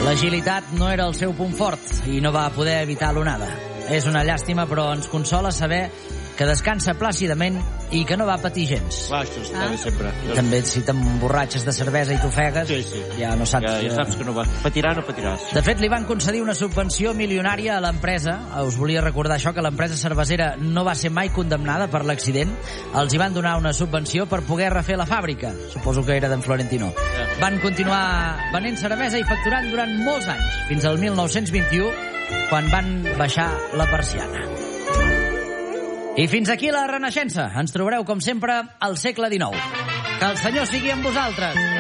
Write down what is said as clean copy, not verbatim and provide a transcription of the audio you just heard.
L'agilitat no era el seu punt fort i no va poder evitar l'onada. És una llàstima, però ens consola saber que descansa plàcidament i que no va patir gens. Clar, això està bé sempre. També si t'emborratxes de cervesa i t'ofegues, ja no saps... Ja saps que no vas. Patirà, no patiràs. De fet, li van concedir una subvenció milionària a l'empresa. Us volia recordar això, que l'empresa cervesera no va ser mai condemnada per l'accident. Els hi van donar una subvenció per poder refer la fàbrica. Suposo que era d'en Florentino. Van continuar venent cervesa i facturant durant molts anys, fins al 1921, quan van baixar la persiana. I fins aquí la Renaixença. Ens trobareu, com sempre, al segle XIX. Que el Senyor sigui amb vosaltres.